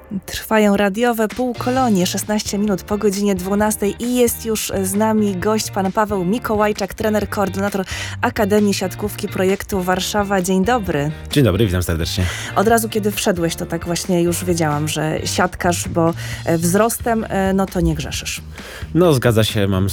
Trwają radiowe półkolonie, 16 minut po godzinie 12 i jest już z nami gość, pan Paweł Mikołajczak, trener, koordynator Akademii Siatkówki Projektu Warszawa. Dzień dobry. Dzień dobry, witam serdecznie. Od razu kiedy wszedłeś, to tak właśnie już wiedziałam, że siatkarz, bo wzrostem, no to nie grzeszysz. No zgadza się, mam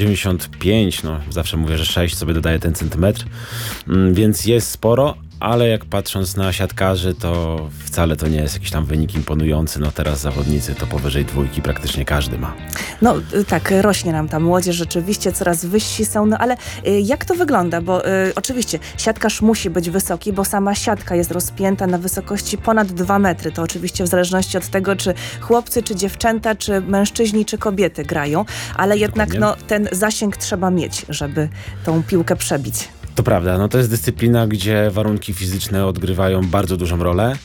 195, no zawsze mówię, że 6 sobie dodaję ten centymetr, więc jest sporo. Ale jak patrząc na siatkarzy, to wcale to nie jest jakiś tam wynik imponujący. No teraz zawodnicy to powyżej 2 praktycznie każdy ma. No tak, rośnie nam ta młodzież, rzeczywiście coraz wyżsi są, no ale jak to wygląda? Bo oczywiście siatkarz musi być wysoki, bo sama siatka jest rozpięta na wysokości ponad 2 metry. To oczywiście w zależności od tego, czy chłopcy, czy dziewczęta, czy mężczyźni, czy kobiety grają, ale jednak ten zasięg trzeba mieć, żeby tą piłkę przebić. To prawda, no to jest dyscyplina, gdzie warunki fizyczne odgrywają bardzo dużą rolę,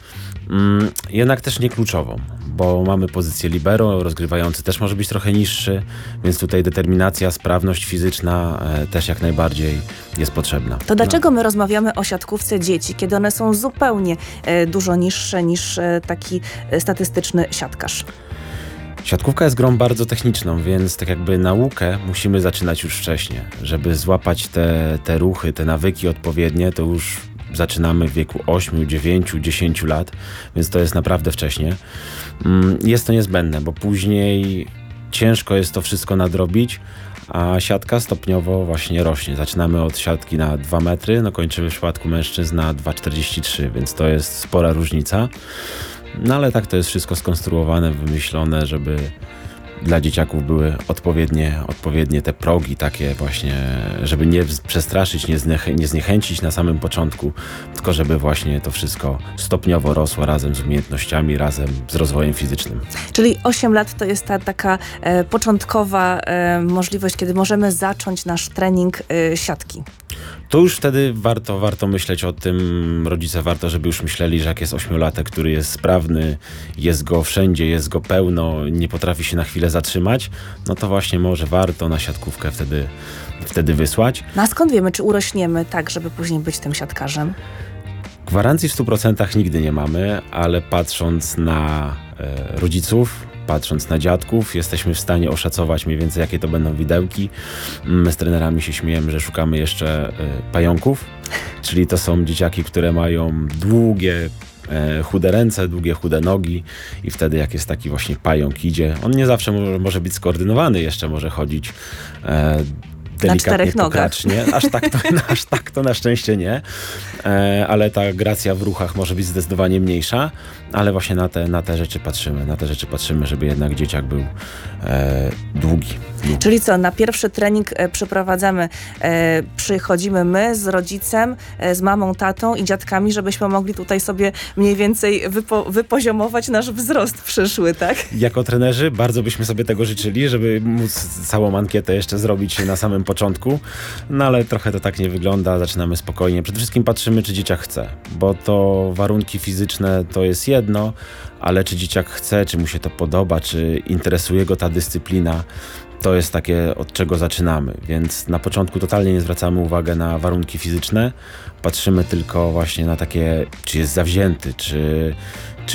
jednak też nie kluczową, bo mamy pozycję libero, rozgrywający też może być trochę niższy, więc tutaj determinacja, sprawność fizyczna też jak najbardziej jest potrzebna. To dlaczego my rozmawiamy o siatkówce dzieci, kiedy one są zupełnie dużo niższe niż taki statystyczny siatkarz? Siatkówka jest grą bardzo techniczną, więc tak jakby naukę musimy zaczynać już wcześniej. Żeby złapać te ruchy, te nawyki odpowiednie, to już zaczynamy w wieku 8, 9, 10 lat, więc to jest naprawdę wcześnie. Jest to niezbędne, bo później ciężko jest to wszystko nadrobić, a siatka stopniowo właśnie rośnie. Zaczynamy od siatki na 2 metry, no kończymy w przypadku mężczyzn na 2,43, więc to jest spora różnica. No ale tak to jest wszystko skonstruowane, wymyślone, żeby dla dzieciaków były odpowiednie te progi takie właśnie, żeby nie przestraszyć, nie zniechęcić na samym początku, tylko żeby właśnie to wszystko stopniowo rosło razem z umiejętnościami, razem z rozwojem fizycznym. Czyli 8 lat to jest ta taka początkowa możliwość, kiedy możemy zacząć nasz trening siatki. To już wtedy warto myśleć o tym, rodzice warto, żeby już myśleli, że jak jest 8-latek, który jest sprawny, jest go wszędzie, jest go pełno, nie potrafi się na chwilę zatrzymać, no to właśnie może warto na siatkówkę wtedy wysłać. No a skąd wiemy, czy urośniemy tak, żeby później być tym siatkarzem? Gwarancji w 100% nigdy nie mamy, ale patrząc na rodziców, patrząc na dziadków, jesteśmy w stanie oszacować mniej więcej, jakie to będą widełki. My z trenerami się śmiejemy, że szukamy jeszcze pająków, czyli to są dzieciaki, które mają długie, chude ręce, długie, chude nogi i wtedy jak jest taki właśnie pająk idzie, on nie zawsze może być skoordynowany, jeszcze może chodzić delikatnie pokracznie. Aż tak to na szczęście nie. Ale ta gracja w ruchach może być zdecydowanie mniejsza, ale właśnie na te rzeczy patrzymy, żeby jednak dzieciak był długi. Czyli co, na pierwszy trening przychodzimy my z rodzicem, z mamą, tatą i dziadkami, żebyśmy mogli tutaj sobie mniej więcej wypoziomować nasz wzrost przyszły, tak? Jako trenerzy bardzo byśmy sobie tego życzyli, żeby móc całą ankietę jeszcze zrobić na samym początku, no ale trochę to tak nie wygląda, zaczynamy spokojnie. Przede wszystkim patrzymy, czy dzieciak chce, bo to warunki fizyczne to jest jedno, ale czy dzieciak chce, czy mu się to podoba, czy interesuje go ta dyscyplina, to jest takie, od czego zaczynamy, więc na początku totalnie nie zwracamy uwagi na warunki fizyczne, patrzymy tylko właśnie na takie, czy jest zawzięty, czy